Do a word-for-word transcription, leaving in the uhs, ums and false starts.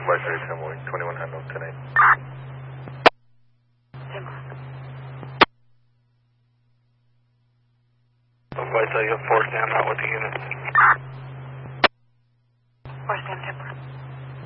by three, ten, twenty-one handle, ten eight. By tell you have four stand out with the unit.